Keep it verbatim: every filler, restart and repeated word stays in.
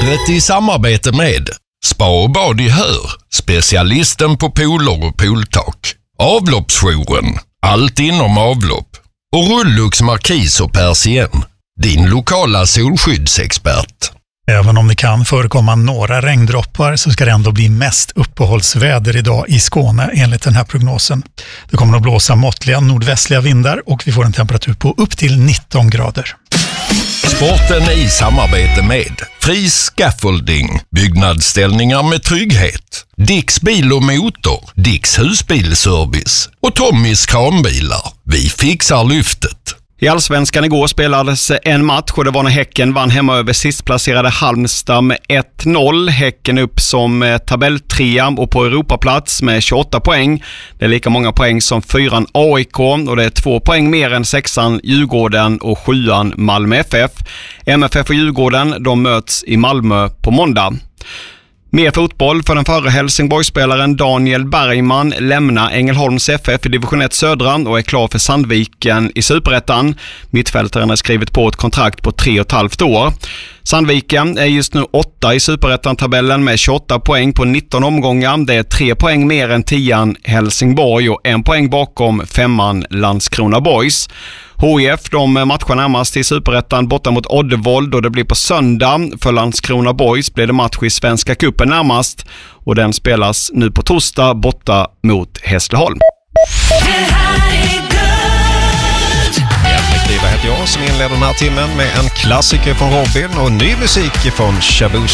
Sportlivet i samarbete med Spa och bad i Hör, specialisten på pooler och pooltak. Avloppsjouren, allt inom avlopp. Och Rullux Markis och Persien, din lokala solskyddsexpert. Även om det kan förekomma några regndroppar så ska det ändå bli mest uppehållsväder idag i Skåne enligt den här prognosen. Det kommer att blåsa måttliga nordvästliga vindar och vi får en temperatur på upp till nitton grader. Sporten i samarbete med Fri Scaffolding, byggnadsställningar med trygghet. Dicks bil och motor, Dicks husbilservice och Tommys kranbilar. Vi fixar lyftet. I Allsvenskan igår spelades en match och det var när Häcken vann hemma över sistplacerade Halmstad med ett noll. Häcken upp som tabelltrea och på Europaplats med tjugoåtta poäng. Det är lika många poäng som fyran A I K och det är två poäng mer än sexan Djurgården och sjuan Malmö F F. M F F och Djurgården de möts i Malmö på måndag. Mer fotboll för den förre Helsingborgsspelaren Daniel Bergman lämnar Ängelholms F F i division ett södra och är klar för Sandviken i Superettan. Mittfältaren har skrivit på ett kontrakt på tre och ett halvt år. Sandviken är just nu åtta i Superettan-tabellen med tjugoåtta poäng på nitton omgångar. Det är tre poäng mer än tian Helsingborg och en poäng bakom femman Landskrona Boys. H I F de matchar närmast i Superettan borta mot Oddevold och det blir på söndag. För Landskrona Boys blir det match i Svenska Cupen närmast och den spelas nu på torsdag borta mot Hässleholm. Heter jag som inleder den här timmen med en klassiker från Robin och ny musik från Shabu